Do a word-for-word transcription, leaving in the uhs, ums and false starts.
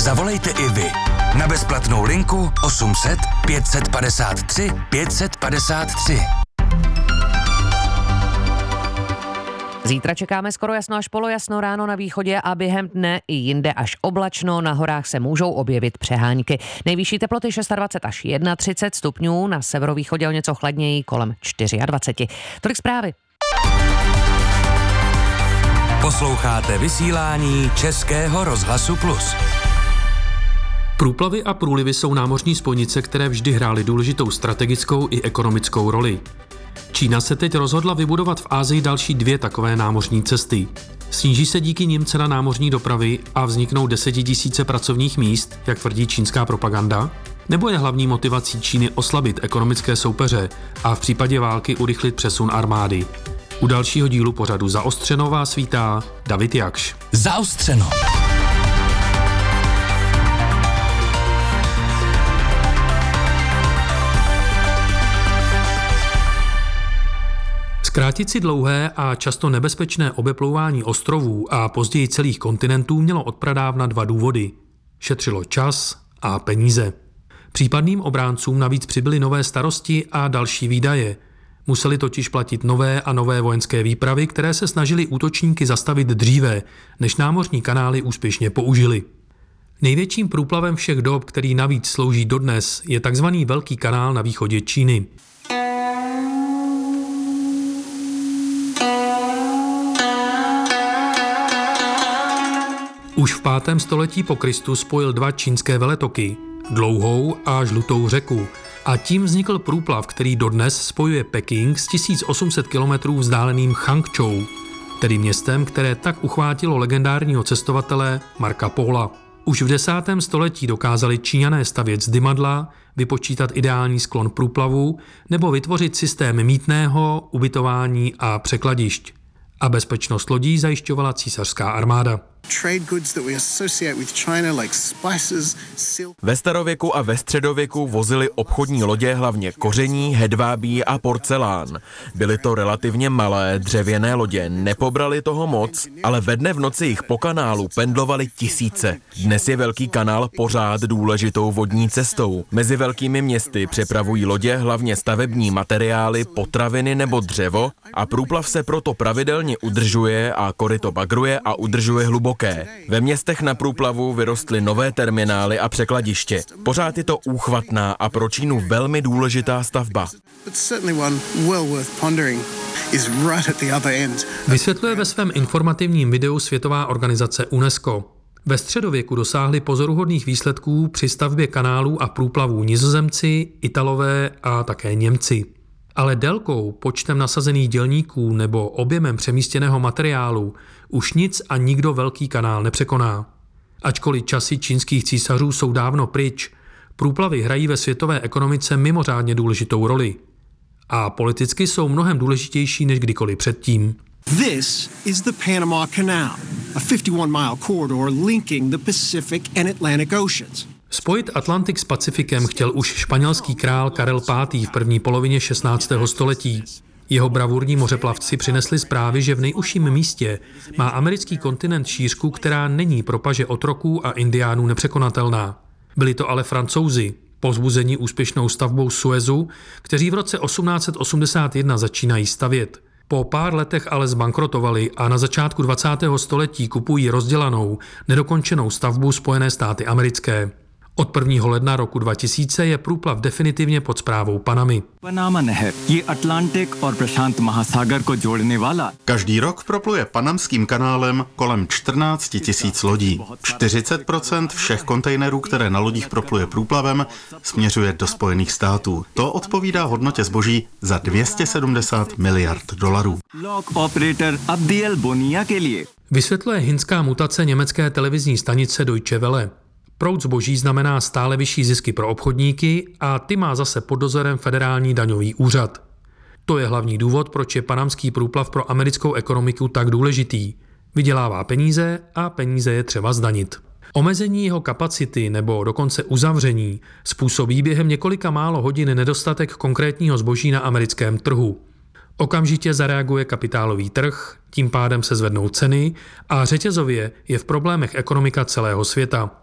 Zavolejte i vy na bezplatnou linku osm set pět set padesát tři pět set padesát tři. Zítra čekáme skoro jasno až polojasno, ráno na východě a během dne i jinde až oblačno. Na horách se můžou objevit přehánky. Nejvyšší teploty dvacet šest až třicet jedna stupňů, na severovýchodě o něco chladněji kolem dvacet čtyři. Tolik zprávy. Posloucháte vysílání Českého rozhlasu Plus. Průplavy a průlivy jsou námořní spojnice, které vždy hrály důležitou strategickou i ekonomickou roli. Čína se teď rozhodla vybudovat v Asii další dvě takové námořní cesty. Sníží se díky nim cena námořní dopravy a vzniknou desetitisíce pracovních míst, jak tvrdí čínská propaganda? Nebo je hlavní motivací Číny oslabit ekonomické soupeře a v případě války urychlit přesun armády? U dalšího dílu pořadu Zaostřeno vás vítá David Jakš. Zaostřeno. Zkrátit si dlouhé a často nebezpečné obeplouvání ostrovů a později celých kontinentů mělo odpradávna dva důvody. Šetřilo čas a peníze. Případným obráncům navíc přibyly nové starosti a další výdaje. Museli totiž platit nové a nové vojenské výpravy, které se snažily útočníky zastavit dříve, než námořní kanály úspěšně použili. Největším průplavem všech dob, který navíc slouží dodnes, je takzvaný Velký kanál na východě Číny. Už v pátém století po Kristu spojil dva čínské veletoky, Dlouhou a Žlutou řeku, a tím vznikl průplav, který dodnes spojuje Peking s tisíc osm set kilometrů vzdáleným Changčou, tedy městem, které tak uchvátilo legendárního cestovatele Marca Pola. Už v desátém století dokázali Číňané stavět zdymadla, vypočítat ideální sklon průplavu nebo vytvořit systém mýtného, ubytování a překladišť. A bezpečnost lodí zajišťovala císařská armáda. Ve starověku a ve středověku vozily obchodní lodě hlavně koření, hedvábí a porcelán. Byly to relativně malé dřevěné lodě, nepobrali toho moc, ale ve dne v noci jich po kanálu pendlovaly tisíce. Dnes je Velký kanál pořád důležitou vodní cestou. Mezi velkými městy přepravují lodě hlavně stavební materiály, potraviny nebo dřevo a průplav se proto pravidelně udržuje a koryto bagruje a udržuje hluboko. Ve městech na průplavu vyrostly nové terminály a překladiště. Pořád je to úchvatná a pro Čínu velmi důležitá stavba. Vysvětluje ve svém informativním videu Světová organizace UNESCO. Ve středověku dosáhli pozoruhodných výsledků při stavbě kanálů a průplavů Nizozemci, Italové a také Němci. Ale délkou, počtem nasazených dělníků nebo objemem přemístěného materiálu už nic a nikdo Velký kanál nepřekoná. Ačkoliv časy čínských císařů jsou dávno pryč, průplavy hrají ve světové ekonomice mimořádně důležitou roli. A politicky jsou mnohem důležitější než kdykoliv předtím. This is the Panama Canal, a fifty-one mile corridor linking the Pacific and Atlantic Oceans. Spojit Atlantik s Pacifikem chtěl už španělský král Karel pátý v první polovině šestnáctého století. Jeho bravurní mořeplavci přinesli zprávy, že v nejužším místě má americký kontinent šířku, která není pro paže otroků a indiánů nepřekonatelná. Byli to ale Francouzi, povzbuzení úspěšnou stavbou Suezu, kteří v roce osmnáct set osmdesát jedna začínají stavět. Po pár letech ale zbankrotovali a na začátku dvacátého století kupují rozdělanou, nedokončenou stavbu Spojené státy americké. Od prvního ledna roku dva tisíce je průplav definitivně pod správou Panamy. Každý rok propluje Panamským kanálem kolem čtrnáct tisíc lodí. čtyřicet procent všech kontejnerů, které na lodích propluje průplavem, směřuje do Spojených států. To odpovídá hodnotě zboží za dvě stě sedmdesát miliard dolarů. Vysvětluje hindská mutace německé televizní stanice Deutsche Welle. Proud zboží znamená stále vyšší zisky pro obchodníky a ty má zase pod dozorem federální daňový úřad. To je hlavní důvod, proč je panamský průplav pro americkou ekonomiku tak důležitý. Vydělává peníze a peníze je třeba zdanit. Omezení jeho kapacity nebo dokonce uzavření způsobí během několika málo hodin nedostatek konkrétního zboží na americkém trhu. Okamžitě zareaguje kapitálový trh, tím pádem se zvednou ceny a řetězově je v problémech ekonomika celého světa.